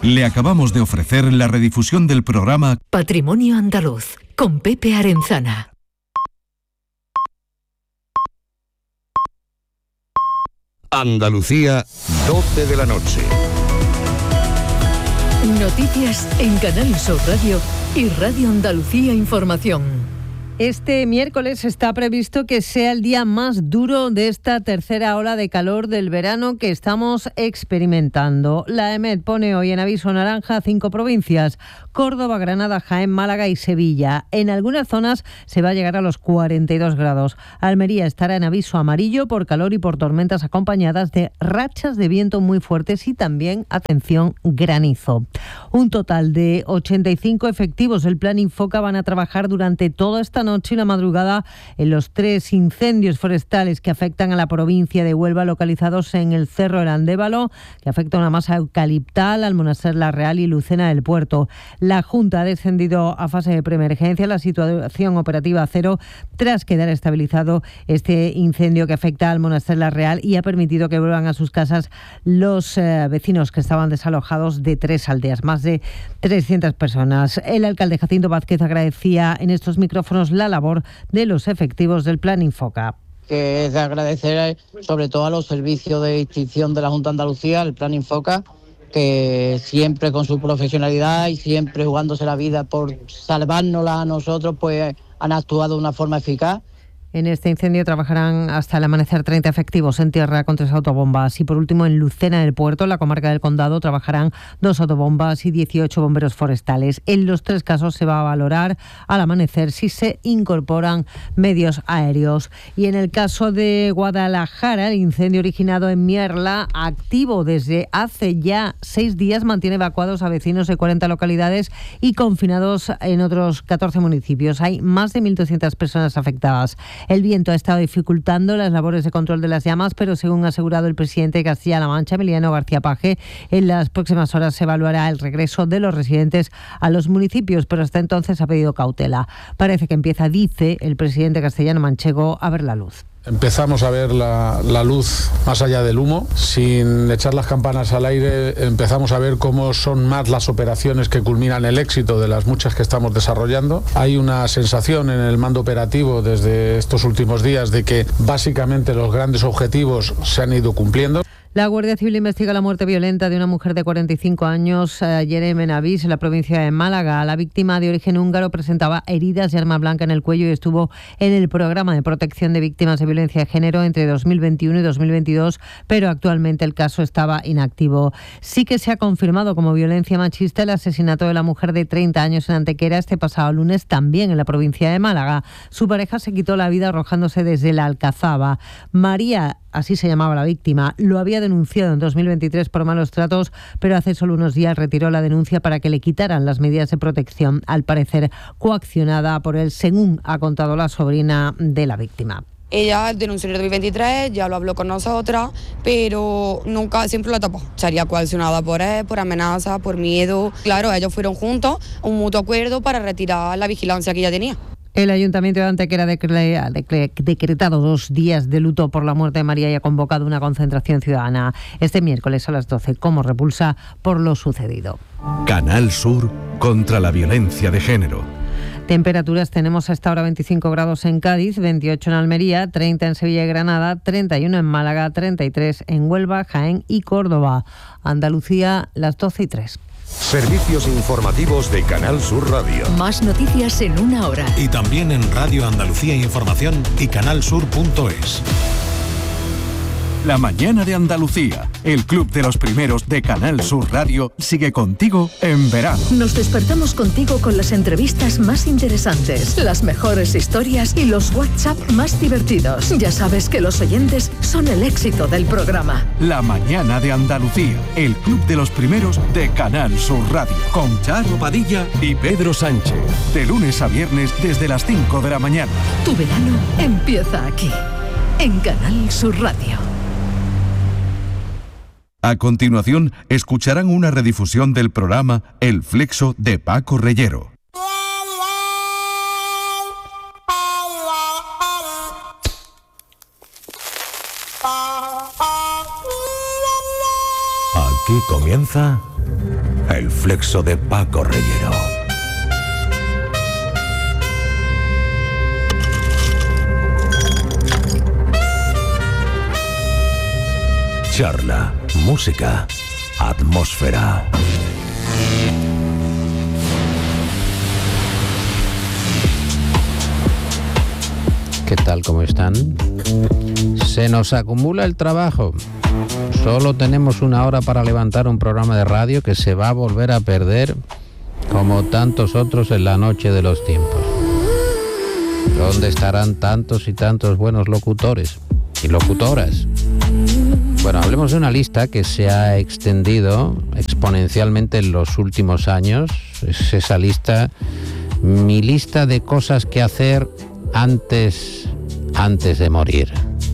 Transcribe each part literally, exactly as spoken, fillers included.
Le acabamos de ofrecer la redifusión del programa Patrimonio Andaluz, con Pepe Arenzana. Andalucía, doce de la noche. Noticias en Canal Sur Radio y Radio Andalucía Información. Este miércoles está previsto que sea el día más duro de esta tercera ola de calor del verano que estamos experimentando. La EMET pone hoy en aviso naranja a cinco provincias: Córdoba, Granada, Jaén, Málaga y Sevilla. En algunas zonas se va a llegar a los cuarenta y dos grados. Almería estará en aviso amarillo por calor y por tormentas acompañadas de rachas de viento muy fuertes y también, atención, granizo. Un total de ochenta y cinco efectivos del Plan Infoca van a trabajar durante toda esta noche y la madrugada en los tres incendios forestales que afectan a la provincia de Huelva, localizados en el Cerro del Andévalo, que afecta a una masa eucaliptal, Almonacén La Real y Lucena del Puerto. La Junta ha descendido a fase de preemergencia, la situación operativa a cero, tras quedar estabilizado este incendio que afecta a Almonacén La Real y ha permitido que vuelvan a sus casas los eh, vecinos que estaban desalojados de tres aldeas, más de trescientas personas. El alcalde Jacinto Vázquez agradecía en estos micrófonos la labor de los efectivos del Plan Infoca. Que es de agradecer sobre todo a los servicios de extinción de la Junta de Andalucía, el Plan Infoca, que siempre con su profesionalidad y siempre jugándose la vida por salvárnosla a nosotros, pues han actuado de una forma eficaz. En este incendio trabajarán hasta el amanecer treinta efectivos en tierra con tres autobombas. Y por último, en Lucena del Puerto, en la comarca del Condado, trabajarán dos autobombas y dieciocho bomberos forestales. En los tres casos se va a valorar al amanecer si se incorporan medios aéreos. Y en el caso de Guadalajara, el incendio originado en Mierla, activo desde hace ya seis días, mantiene evacuados a vecinos de cuarenta localidades y confinados en otros catorce municipios. Hay más de mil doscientas personas afectadas. El viento ha estado dificultando las labores de control de las llamas, pero según ha asegurado el presidente de Castilla-La Mancha, Emiliano García Paje, en las próximas horas se evaluará el regreso de los residentes a los municipios, pero hasta entonces ha pedido cautela. Parece que empieza, dice el presidente castellano-manchego, a ver la luz. Empezamos a ver la, la luz más allá del humo. Sin echar las campanas al aire, empezamos a ver cómo son más las operaciones que culminan el éxito de las muchas que estamos desarrollando. Hay una sensación en el mando operativo desde estos últimos días de que básicamente los grandes objetivos se han ido cumpliendo. La Guardia Civil investiga la muerte violenta de una mujer de cuarenta y cinco años ayer en Benavís, en la provincia de Málaga. La víctima, de origen húngaro, presentaba heridas de arma blanca en el cuello y estuvo en el programa de protección de víctimas de violencia de género entre dos mil veintiuno y dos mil veintidós, pero actualmente el caso estaba inactivo. Sí que se ha confirmado como violencia machista el asesinato de la mujer de treinta años en Antequera este pasado lunes, también en la provincia de Málaga. Su pareja se quitó la vida arrojándose desde la Alcazaba. María, así se llamaba la víctima, lo había denunciado en dos mil veintitrés por malos tratos, pero hace solo unos días retiró la denuncia para que le quitaran las medidas de protección, al parecer coaccionada por él, según ha contado la sobrina de la víctima. Ella denunció en el dos mil veintitrés, ya lo habló con nosotras, pero nunca, siempre la tapó. Sería coaccionada por él, por amenaza, por miedo. Claro, ellos fueron juntos, un mutuo acuerdo para retirar la vigilancia que ella tenía. El Ayuntamiento de Antequera ha decretado dos días de luto por la muerte de María y ha convocado una concentración ciudadana este miércoles a las doce como repulsa por lo sucedido. Canal Sur contra la violencia de género. Temperaturas tenemos hasta ahora veinticinco grados en Cádiz, veintiocho en Almería, treinta en Sevilla y Granada, treinta y uno en Málaga, treinta y tres en Huelva, Jaén y Córdoba. Andalucía, las doce y tres. Servicios informativos de Canal Sur Radio. Más noticias en una hora. Y también en Radio Andalucía Información y canalsur punto es. La mañana de Andalucía, el club de los primeros de Canal Sur Radio, sigue contigo en verano. Nos despertamos contigo con las entrevistas más interesantes, las mejores historias y los WhatsApp más divertidos. Ya sabes que los oyentes son el éxito del programa. La mañana de Andalucía, el club de los primeros de Canal Sur Radio, con Charo Padilla y Pedro Sánchez. De lunes a viernes desde las cinco de la mañana. Tu verano empieza aquí, en Canal Sur Radio. A continuación, escucharán una redifusión del programa El Flexo de Paco Reyero. Aquí comienza El Flexo de Paco Reyero. Charla, música, atmósfera. ¿Qué tal? ¿Cómo están? Se nos acumula el trabajo. Solo tenemos una hora para levantar un programa de radio que se va a volver a perder como tantos otros en la noche de los tiempos. ¿Dónde estarán tantos y tantos buenos locutores y locutoras? Bueno, hablemos de una lista que se ha extendido exponencialmente en los últimos años. Es esa lista, mi lista de cosas que hacer antes, antes de morir.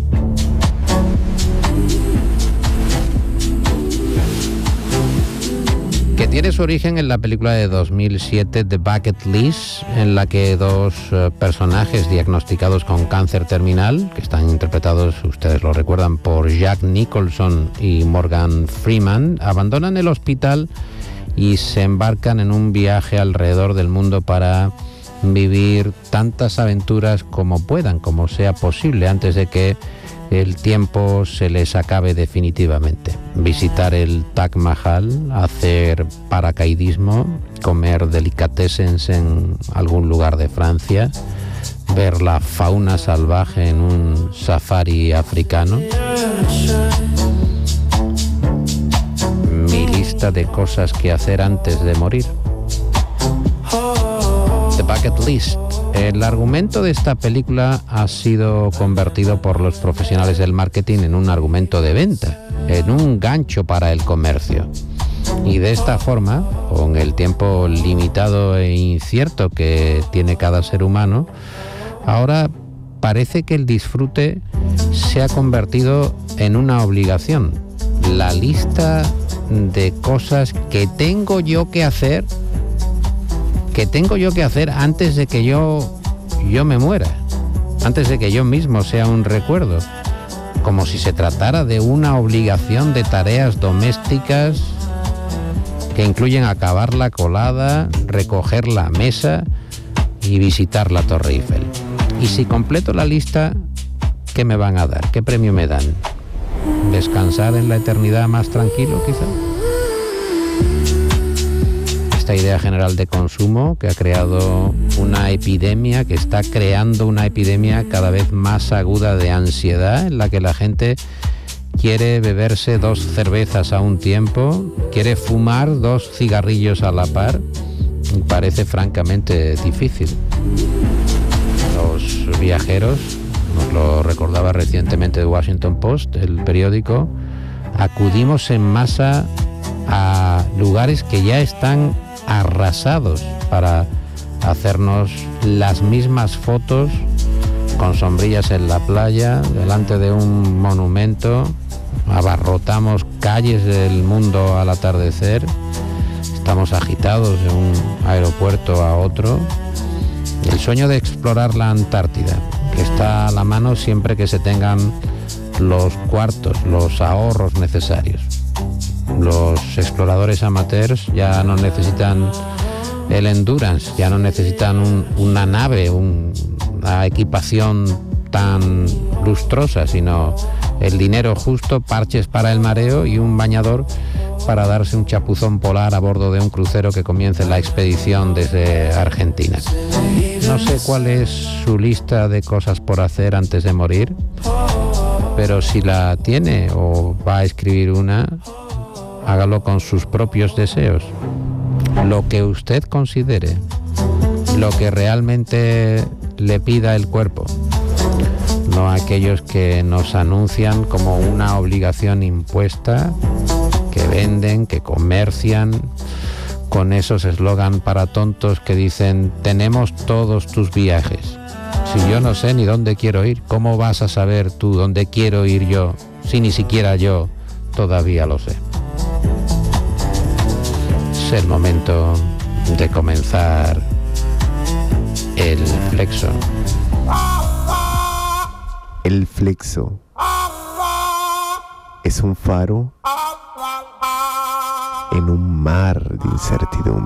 Que tiene su origen en la película de dos mil siete The Bucket List, en la que dos uh, personajes diagnosticados con cáncer terminal, que están interpretados, ustedes lo recuerdan, por Jack Nicholson y Morgan Freeman, abandonan el hospital y se embarcan en un viaje alrededor del mundo para vivir tantas aventuras como puedan, como sea posible, antes de que el tiempo se les acabe definitivamente. Visitar el Taj Mahal, hacer paracaidismo, comer delicatessens en algún lugar de Francia, ver la fauna salvaje en un safari africano. Mi lista de cosas que hacer antes de morir. The Bucket List. El argumento de esta película ha sido convertido por los profesionales del marketing en un argumento de venta, en un gancho para el comercio. Y de esta forma, con el tiempo limitado e incierto que tiene cada ser humano, ahora parece que el disfrute se ha convertido en una obligación. La lista de cosas que tengo yo que hacer que tengo yo que hacer antes de que yo, yo me muera, antes de que yo mismo sea un recuerdo, como si se tratara de una obligación de tareas domésticas que incluyen acabar la colada, recoger la mesa y visitar la Torre Eiffel. Y si completo la lista, ¿qué me van a dar? ¿Qué premio me dan? ¿Descansar en la eternidad más tranquilo, quizá? Esta idea general de consumo que ha creado una epidemia, que está creando una epidemia cada vez más aguda de ansiedad, en la que la gente quiere beberse dos cervezas a un tiempo, quiere fumar dos cigarrillos a la par, y parece francamente difícil. Los viajeros, nos lo recordaba recientemente The Washington Post, el periódico, acudimos en masa a lugares que ya están arrasados para hacernos las mismas fotos con sombrillas en la playa, delante de un monumento. Abarrotamos calles del mundo al atardecer, estamos agitados de un aeropuerto a otro. El sueño de explorar la Antártida, que está a la mano siempre que se tengan los cuartos, los ahorros necesarios. Los exploradores amateurs ya no necesitan el endurance, ya no necesitan un, una nave, un, una equipación tan lustrosa, sino el dinero justo, parches para el mareo y un bañador para darse un chapuzón polar a bordo de un crucero que comience la expedición desde Argentina. No sé cuál es su lista de cosas por hacer antes de morir, pero si la tiene o va a escribir una, hágalo con sus propios deseos, lo que usted considere, lo que realmente le pida el cuerpo, no aquellos que nos anuncian como una obligación impuesta, que venden, que comercian con esos eslogan para tontos que dicen: tenemos todos tus viajes. Si yo no sé ni dónde quiero ir, ¿cómo vas a saber tú dónde quiero ir yo, si ni siquiera yo todavía lo sé? Es el momento de comenzar el flexo. El flexo es un faro en un mar de incertidumbre.